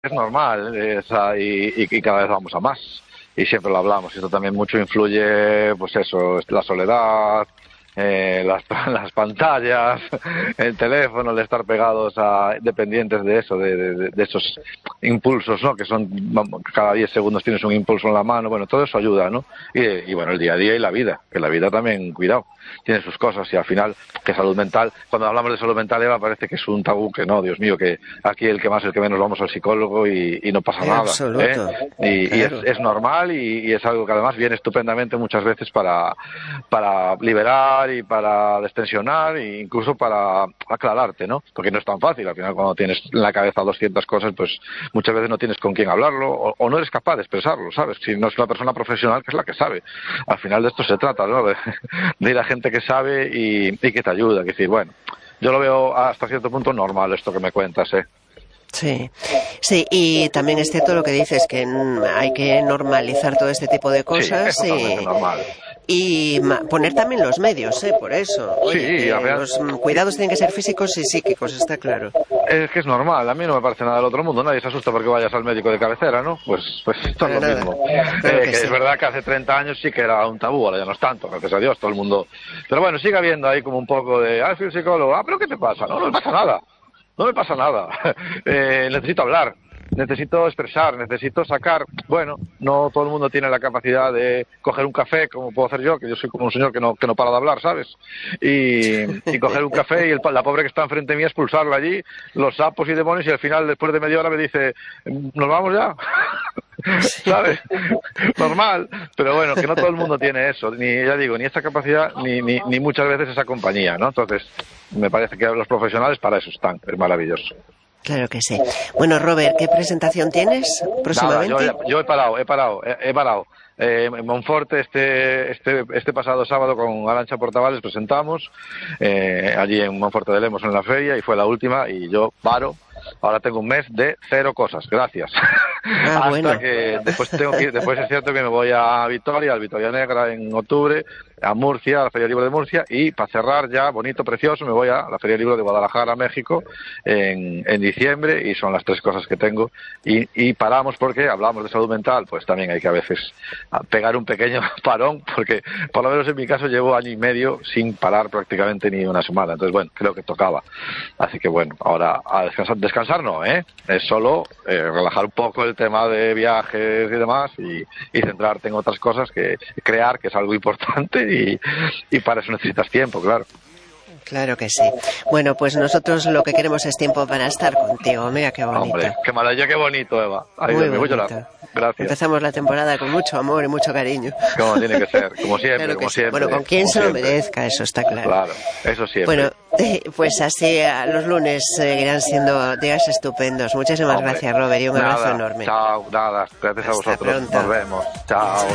es normal, y cada vez vamos a más. Y siempre lo hablamos. Y esto también mucho influye, pues eso, la soledad, las pantallas, el teléfono, el estar pegados dependientes de eso, de esos impulsos, ¿no? Que son, cada 10 segundos tienes un impulso en la mano. Bueno, todo eso ayuda, ¿no? Y bueno, el día a día y la vida, que la vida también, cuidado, tiene sus cosas. Y al final, que salud mental, cuando hablamos de salud mental, Eva, parece que es un tabú, que no, Dios mío, que aquí el que más, el que menos vamos al psicólogo y no pasa nada. Absoluto. Y Claro. es normal y es algo que además viene estupendamente muchas veces para liberar y para destensionar e incluso para aclararte, ¿no? Porque no es tan fácil. Al final, cuando tienes en la cabeza 200 cosas, pues muchas veces no tienes con quién hablarlo o no eres capaz de expresarlo, ¿sabes? Si no es una persona profesional, que es la que sabe. Al final de esto se trata, ¿no? De ir a gente que sabe y que te ayuda. Es decir, bueno, yo lo veo hasta cierto punto normal esto que me cuentas, ¿eh? Sí, sí, y también es cierto lo que dices, que hay que normalizar todo este tipo de cosas. Sí, es totalmente normal. Y poner también los medios, por eso. Oye, Sí, los cuidados tienen que ser físicos y psíquicos, está claro. Es que es normal, a mí no me parece nada del otro mundo, nadie se asusta porque vayas al médico de cabecera, ¿no? Pues esto es lo mismo. Claro que que sí. es verdad que hace 30 años sí que era un tabú, ahora ya no es tanto, gracias a Dios, todo el mundo. Pero bueno, sigue habiendo ahí como un poco de, soy el psicólogo, pero ¿qué te pasa? No me pasa nada, no me pasa nada. Necesito hablar. Necesito expresar, necesito sacar. Bueno, no todo el mundo tiene la capacidad de coger un café como puedo hacer yo, que yo soy como un señor que no para de hablar, ¿sabes? Y coger un café y la pobre que está enfrente mía expulsarla allí, los sapos y demonios, y al final, después de media hora, me dice, ¿nos vamos ya? ¿Sabes? Normal, pero bueno, que no todo el mundo tiene eso, ni esa capacidad, ni muchas veces esa compañía, ¿no? Entonces, me parece que los profesionales para eso están, es maravilloso. Claro que sí. Bueno, Robert, ¿qué presentación tienes próximamente? Nada, yo he parado. En Monforte este pasado sábado con Arantxa Portavales presentamos allí en Monforte de Lemos en la feria, y fue la última, y yo paro. Ahora tengo un mes de 0 cosas, gracias. Hasta bueno. que después es cierto que me voy a Vitoria, al Vitoria Negra en octubre, a Murcia, a la Feria Libro de Murcia, y para cerrar ya, bonito, precioso, me voy a la Feria Libro de Guadalajara, México, en diciembre, y son las 3 cosas que tengo. Y paramos porque hablamos de salud mental, pues también hay que a veces pegar un pequeño parón, porque por lo menos en mi caso llevo año y medio sin parar prácticamente ni una semana. Entonces, bueno, creo que tocaba. Así que bueno, ahora a descansar no, es solo relajar un poco el tema de viajes y demás, y centrarte en otras cosas, que crear, que es algo importante, y para eso necesitas tiempo, claro. Claro que sí. Bueno, pues nosotros lo que queremos es tiempo para estar contigo. Mira qué bonito. Hombre, qué maravilla, qué bonito, Eva. Ay, muy Dios, me voy a bonito. llorar. Gracias. Empezamos la temporada con mucho amor y mucho cariño. Como tiene que ser, como siempre, Claro que como sí. siempre. Bueno, con quien como se lo siempre. merezca, eso está claro. Claro, eso siempre. Bueno, pues así los lunes seguirán siendo días estupendos. Muchísimas gracias, Robert, y un abrazo enorme. Chao, nada, gracias a Hasta vosotros. pronto. Nos vemos. Chao.